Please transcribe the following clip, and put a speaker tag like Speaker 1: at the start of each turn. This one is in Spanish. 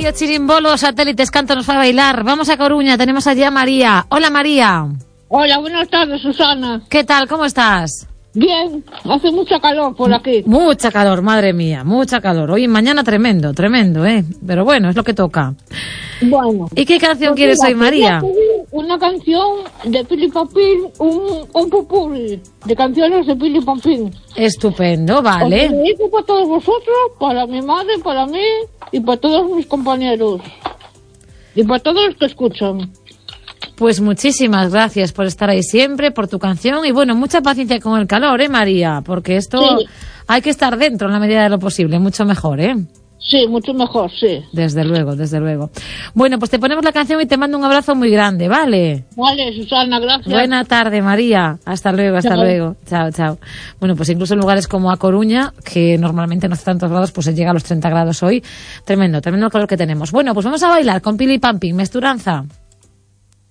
Speaker 1: Mario Chirimbolo, Satélites, Canto nos va a bailar. Vamos a Coruña, tenemos allí a María. Hola, María.
Speaker 2: Hola, buenas tardes, Susana.
Speaker 1: ¿Qué tal? ¿Cómo estás?
Speaker 2: Bien, hace mucha calor por aquí.
Speaker 1: Mucha calor, madre mía, mucha calor. Hoy y mañana tremendo, Pero bueno, es lo que toca.
Speaker 2: Bueno.
Speaker 1: ¿Y qué canción quieres hoy, María?
Speaker 2: Una canción de Pili Pampín, un popurrí de canciones de Pili Pampín.
Speaker 1: Estupendo, vale.
Speaker 2: Os lo dedico para todos vosotros, para mi madre, para mí y para todos mis compañeros. Y para todos los que escuchan.
Speaker 1: Pues muchísimas gracias por estar ahí siempre, por tu canción y bueno, mucha paciencia con el calor, María, porque esto
Speaker 2: sí.
Speaker 1: Hay que estar dentro en la medida de lo posible, mucho mejor,
Speaker 2: Sí, mucho mejor, sí.
Speaker 1: Desde luego, desde luego. Bueno, pues te ponemos la canción y te mando un abrazo muy grande, ¿vale?
Speaker 2: Vale, Susana, gracias.
Speaker 1: Buena tarde, María. Hasta luego, hasta luego. Chao, chao. Bueno, pues incluso en lugares como A Coruña, que normalmente no hace tantos grados, pues se llega a los 30 grados hoy. Tremendo, tremendo el calor que tenemos. Bueno, pues vamos a bailar con Pili Pampín, Mesturanza.